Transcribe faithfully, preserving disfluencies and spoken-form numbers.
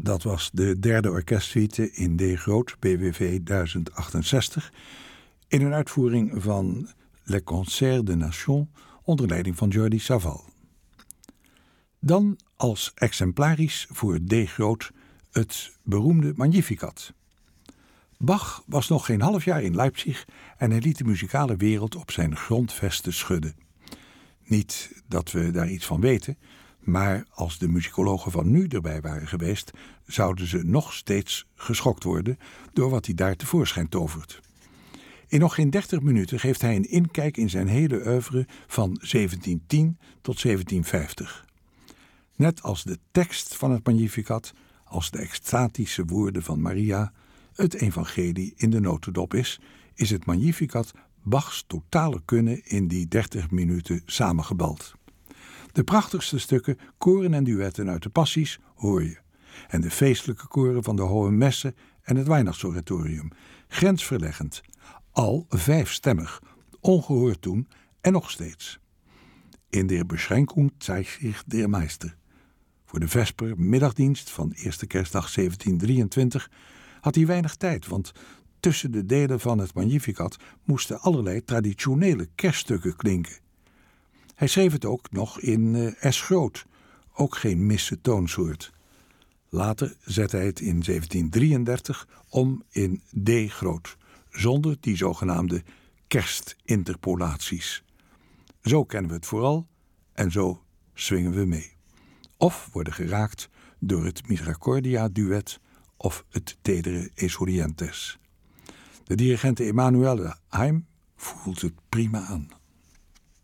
dat was de derde orkestsuite in D groot, B W V duizend achtenzestig, in een uitvoering van Le Concert des Nations onder leiding van Jordi Savall. Dan als exemplarisch voor D groot het beroemde Magnificat. Bach was nog geen half jaar in Leipzig en hij liet de muzikale wereld op zijn grondvesten schudden. Niet dat we daar iets van weten, maar als de muzikologen van nu erbij waren geweest, zouden ze nog steeds geschokt worden door wat hij daar tevoorschijn tovert. In nog geen dertig minuten geeft hij een inkijk in zijn hele oeuvre van zeventientien tot zeventienvijftig. Net als de tekst van het Magnificat, als de extatische woorden van Maria, het evangelie in de notendop is, is het Magnificat Bachs totale kunnen in die dertig minuten samengebald. De prachtigste stukken, koren en duetten uit de passies hoor je. En de feestelijke koren van de Hohe Messe en het Weihnachtsoratorium. Grensverleggend. Al vijfstemmig. Ongehoord toen en nog steeds. In der Beschränkung zeigt sich der Meister. Voor de vesper middagdienst van eerste kerstdag zeventiendrieëntwintig had hij weinig tijd, want tussen de delen van het Magnificat moesten allerlei traditionele kerststukken klinken. Hij schreef het ook nog in uh, S groot, ook geen misse toonsoort. Later zette hij het in zeventiendrieëndertig om in D groot, zonder die zogenaamde kerstinterpolaties. Zo kennen we het vooral en zo swingen we mee. Of worden geraakt door het Misericordia-duet of het tedere Esorientes. De dirigente Emanuele Haim voelt het prima aan.